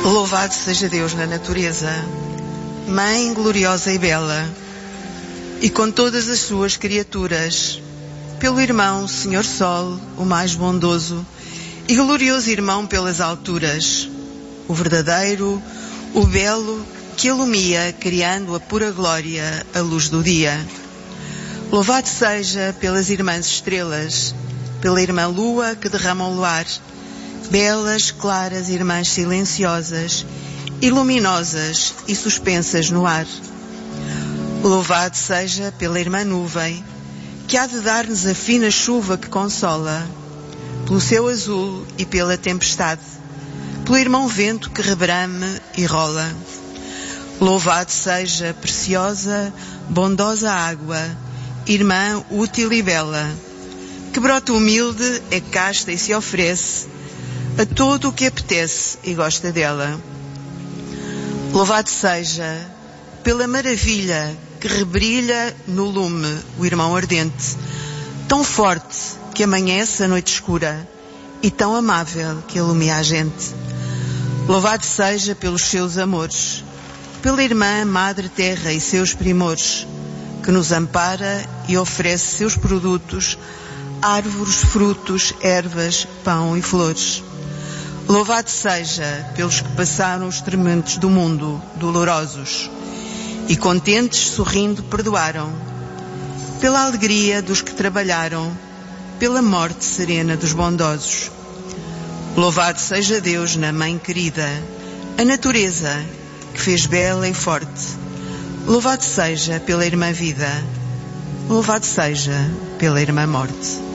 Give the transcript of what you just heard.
Louvado seja Deus na natureza, Mãe gloriosa e bela, e com todas as suas criaturas, pelo irmão Senhor Sol, o mais bondoso, e glorioso irmão pelas alturas, o verdadeiro, o belo, que ilumia, criando a pura glória, a luz do dia. Louvado seja pelas irmãs estrelas, pela irmã lua que derrama o luar, belas, claras irmãs silenciosas e luminosas e suspensas no ar. Louvado seja pela irmã nuvem, que há de dar-nos a fina chuva que consola, pelo céu azul e pela tempestade, pelo irmão vento que rebrame e rola. Louvado seja preciosa, bondosa água, irmã útil e bela, que brota humilde, é casta e se oferece a todo o que apetece e gosta dela. Louvado seja pela maravilha que rebrilha no lume o irmão ardente, tão forte que amanhece a noite escura e tão amável que ilumina a gente. Louvado seja pelos seus amores, pela irmã Madre Terra e seus primores, que nos ampara e oferece seus produtos, árvores, frutos, ervas, pão e flores. Louvado seja pelos que passaram os tormentos do mundo, dolorosos, e contentes, sorrindo, perdoaram, pela alegria dos que trabalharam, pela morte serena dos bondosos. Louvado seja Deus na Mãe querida, a natureza, que fez bela e forte. Louvado seja pela Irmã Vida, louvado seja pela Irmã Morte.